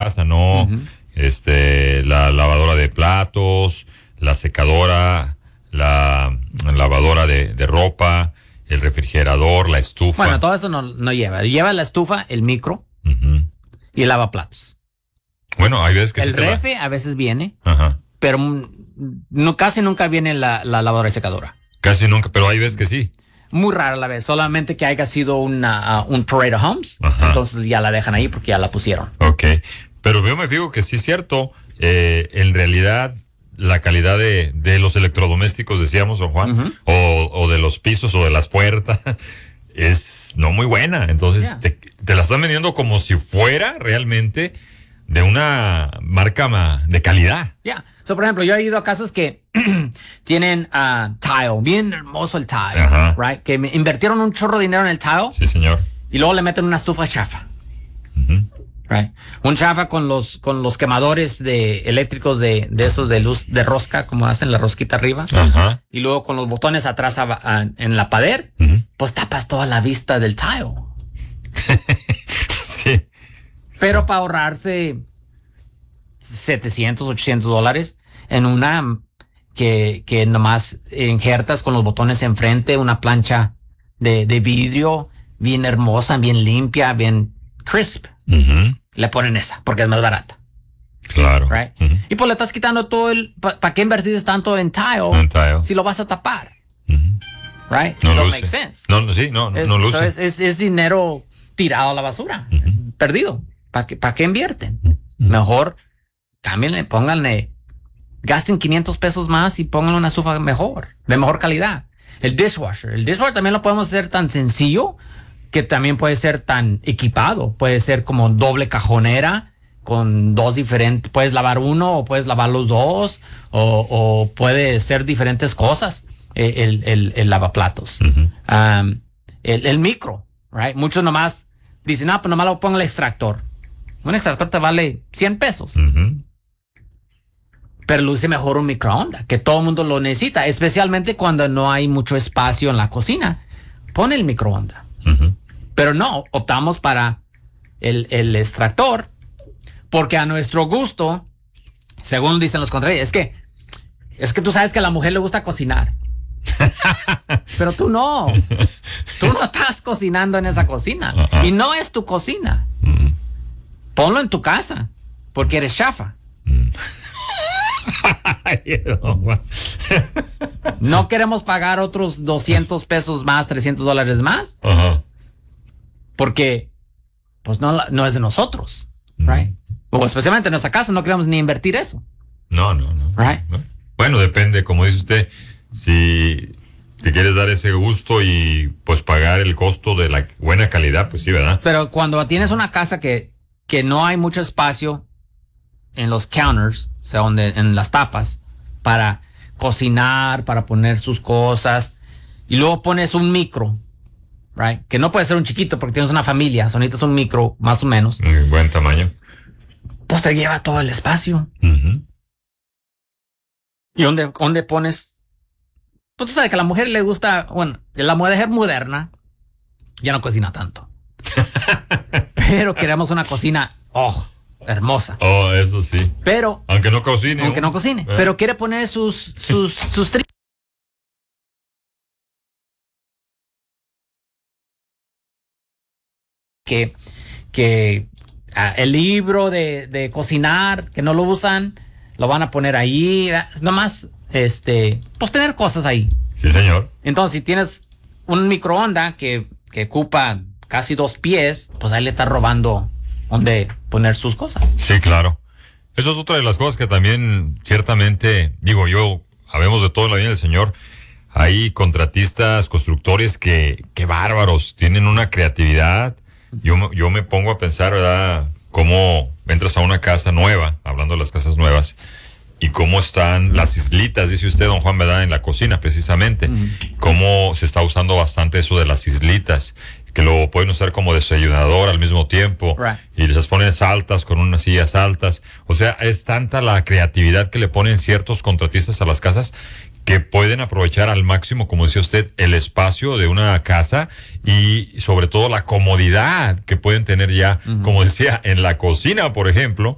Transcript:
casa, ¿no? La lavadora de platos, la secadora, la lavadora de ropa, el refrigerador, la estufa. Bueno, todo eso no lleva. Lleva la estufa, el micro y el lavaplatos. Bueno, hay veces que el refe a veces viene, Ajá. pero casi nunca viene la lavadora y secadora. Casi nunca, pero hay veces que sí. Muy rara la vez, solamente que haya sido un Parade of Homes. Ajá. Entonces ya la dejan ahí porque ya la pusieron. Ok, pero yo me fijo que sí es cierto. En realidad, la calidad de los electrodomésticos, decíamos, don Juan, o de los pisos o de las puertas, es no muy buena. Entonces, te la están vendiendo como si fuera realmente de una marca de calidad. Ya. So, por ejemplo, yo he ido a casas que tienen tile, bien hermoso el tile, Ajá. right? Que invirtieron un chorro de dinero en el tile. Sí, señor. Y luego le meten una estufa chafa. Right. Un chafa con los quemadores eléctricos de esos de luz de rosca, como hacen la rosquita arriba. Ajá. Y luego con los botones atrás en la pared, pues tapas toda la vista del tile. Sí. Pero para ahorrarse $700, $800 en una que nomás injertas con los botones enfrente, una plancha de vidrio bien hermosa, bien limpia, bien crisp. Le ponen esa porque es más barata. Claro. Right? Y pues le estás quitando todo ¿para qué invertiste tanto en tile si lo vas a tapar? Right? No Don't luce. make sense. No luce. Es dinero tirado a la basura, perdido. ¿Para qué invierten? Mejor cámbienle, pónganle, gasten $500 más y pónganle una estufa mejor, de mejor calidad. El dishwasher también lo podemos hacer tan sencillo que también puede ser tan equipado. Puede ser como doble cajonera con dos diferentes, puedes lavar uno o puedes lavar los dos o puede ser diferentes cosas el lavaplatos. El micro, right? Muchos nomás dicen, pues nomás lo pongo el extractor. Un extractor te vale $100. Pero luce mejor un microondas, que todo el mundo lo necesita, especialmente cuando no hay mucho espacio en la cocina. Pon el microondas. Pero no, optamos para el extractor, porque a nuestro gusto, según dicen los contrarios, es que tú sabes que a la mujer le gusta cocinar. Pero tú no estás cocinando en esa cocina. Y no es tu cocina. Ponlo en tu casa, porque eres chafa. No queremos pagar otros $200 más, $300 más, porque pues no es de nosotros, right? O especialmente en nuestra casa no queremos ni invertir eso. No. Right? No. Bueno, depende, como dice usted, si te quieres dar ese gusto y pues pagar el costo de la buena calidad, pues sí, ¿verdad? Pero cuando tienes una casa que no hay mucho espacio en los counters, o sea, en las tapas, para cocinar, para poner sus cosas, y luego pones un micro, right? Que no puede ser un chiquito porque tienes una familia, necesitas un micro más o menos. Buen tamaño. Pues te lleva todo el espacio. ¿Y dónde pones? Pues tú sabes que a la mujer le gusta, bueno, la mujer moderna ya no cocina tanto. Pero queremos una cocina, hermosa. Eso sí. Pero aunque no cocine. Pero quiere poner sus que el libro de cocinar, que no lo usan, lo van a poner ahí, nomás, pues tener cosas ahí. Sí, señor. Entonces, si tienes un microondas que ocupa casi 2 pies, pues ahí le estás robando donde poner sus cosas. Sí, claro. Eso es otra de las cosas que también, ciertamente, habemos de todo en la vida del Señor. Hay contratistas, constructores que bárbaros, tienen una creatividad. Yo me pongo a pensar, ¿verdad? Cómo entras a una casa nueva, hablando de las casas nuevas, y cómo están las islitas, dice usted, don Juan, ¿verdad? En la cocina, precisamente. Cómo se está usando bastante eso de las islitas, que lo pueden usar como desayunador al mismo tiempo. Right. Y les ponen altas con unas sillas altas. O sea, es tanta la creatividad que le ponen ciertos contratistas a las casas que pueden aprovechar al máximo, como decía usted, el espacio de una casa y sobre todo la comodidad que pueden tener ya, como decía, en la cocina, por ejemplo,